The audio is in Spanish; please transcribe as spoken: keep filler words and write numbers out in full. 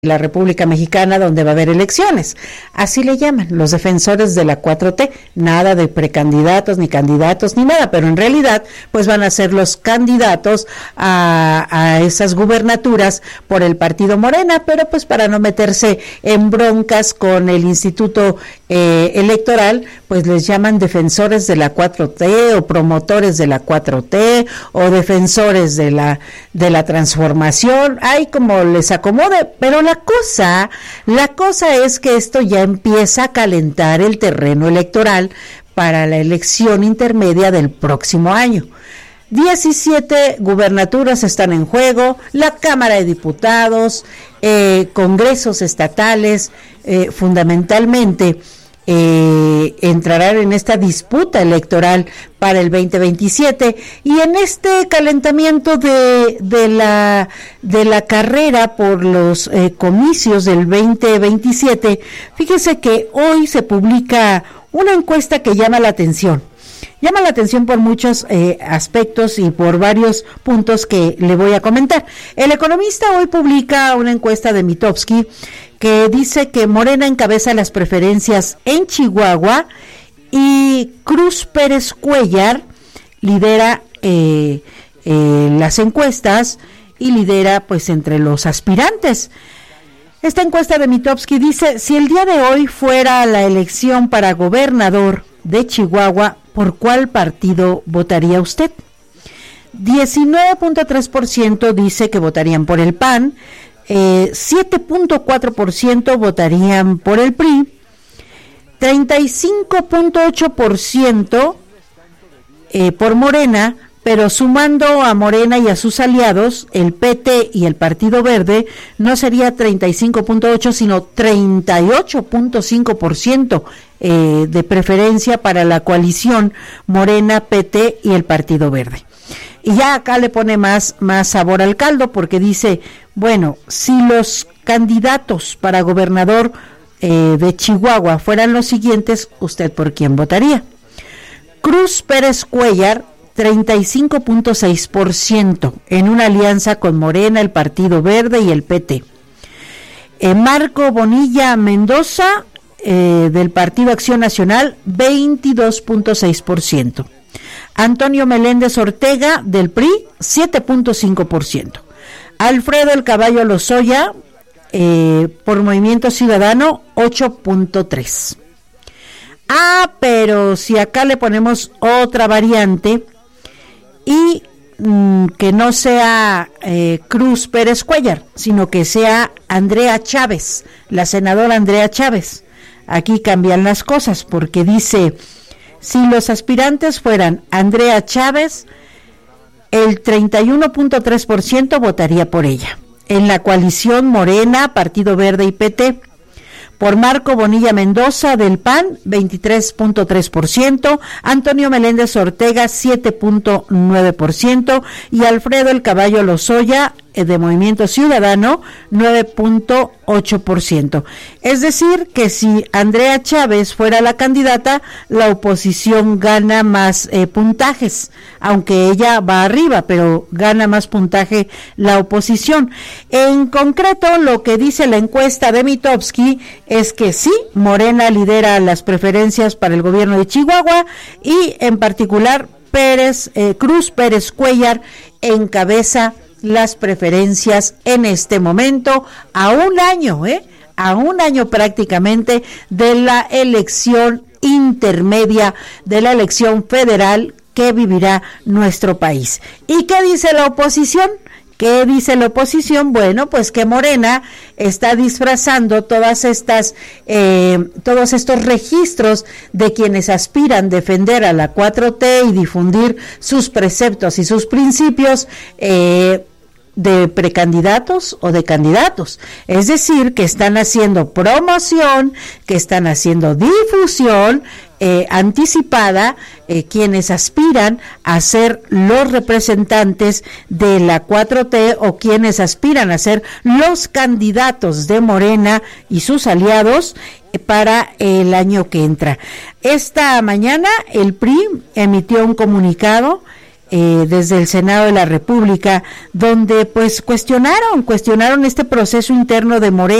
la República Mexicana, donde va a haber elecciones. Así le llaman, los defensores de la cuatro T, nada de precandidatos, ni candidatos, ni nada, pero en realidad, pues van a ser los candidatos a, a esas gubernaturas por el partido Morena, pero pues para no meterse en broncas con el Instituto eh, Electoral, pues les llaman defensores de la cuatro T, o promotores de la cuatro T, o defensores de la, de la transformación, hay como les acomode, pero la La cosa, la cosa es que esto ya empieza a calentar el terreno electoral para la elección intermedia del próximo año. diecisiete gubernaturas están en juego, la Cámara de Diputados, eh, congresos estatales, eh, fundamentalmente eh, entrarán en esta disputa electoral para el veinte veintisiete, y en este calentamiento de, de la de la carrera por los eh, comicios del veinte veintisiete, fíjese que hoy se publica una encuesta que llama la atención. Llama la atención por muchos eh, aspectos y por varios puntos que le voy a comentar. El Economista hoy publica una encuesta de Mitofsky que dice que Morena encabeza las preferencias en Chihuahua y Cruz Pérez Cuéllar lidera eh, eh, las encuestas y lidera pues entre los aspirantes. Esta encuesta de Mitofsky dice: si el día de hoy fuera la elección para gobernador de Chihuahua, ¿por cuál partido votaría usted? diecinueve punto tres por ciento dice que votarían por el P A N, eh, siete punto cuatro por ciento votarían por el P R I, treinta y cinco punto ocho por ciento eh, por Morena, pero sumando a Morena y a sus aliados, el P T y el Partido Verde, no sería treinta y cinco punto ocho, sino treinta y ocho punto cinco por ciento eh, de preferencia para la coalición Morena, P T y el Partido Verde. Y ya acá le pone más, más sabor al caldo, porque dice, bueno, si los candidatos para gobernador eh, de Chihuahua fueran los siguientes, ¿usted por quién votaría? Cruz Pérez Cuéllar, treinta y cinco punto seis por ciento, en una alianza con Morena, el Partido Verde y el P T. Eh, Marco Bonilla Mendoza, eh, del Partido Acción Nacional, veintidós punto seis por ciento. Antonio Meléndez Ortega, del P R I, siete punto cinco por ciento. Alfredo El Caballo Lozoya, eh, por Movimiento Ciudadano, ocho punto tres. Ah, pero si acá le ponemos otra variante y mm, que no sea eh, Cruz Pérez Cuéllar, sino que sea Andrea Chávez, la senadora Andrea Chávez. Aquí cambian las cosas, porque dice, si los aspirantes fueran Andrea Chávez, el treinta y uno punto tres por ciento votaría por ella. En la coalición Morena, Partido Verde y P T. Por Marco Bonilla Mendoza del P A N, veintitrés punto tres por ciento, Antonio Meléndez Ortega, siete punto nueve por ciento, y Alfredo El Caballo Lozoya, de Movimiento Ciudadano, nueve punto ocho por ciento. Es decir, que si Andrea Chávez fuera la candidata, la oposición gana más eh, puntajes, aunque ella va arriba, pero gana más puntaje la oposición. En concreto, lo que dice la encuesta de Mitofsky es que sí, Morena lidera las preferencias para el gobierno de Chihuahua, y en particular Pérez, eh, Cruz Pérez Cuéllar encabeza las preferencias en este momento, a un año, ¿eh? a un año prácticamente de la elección intermedia, de la elección federal que vivirá nuestro país. ¿Y qué dice la oposición? ¿Qué dice la oposición? Bueno, pues que Morena está disfrazando todas estas, eh, todos estos registros de quienes aspiran a defender a la cuatro T y difundir sus preceptos y sus principios, eh, de precandidatos o de candidatos. Es decir, que están haciendo promoción, que están haciendo difusión eh, anticipada, eh, quienes aspiran a ser los representantes de la cuatro T o quienes aspiran a ser los candidatos de Morena y sus aliados eh, para el año que entra. Esta mañana el P R I emitió un comunicado eh, desde el Senado de la República, donde pues cuestionaron, cuestionaron este proceso interno de Morena.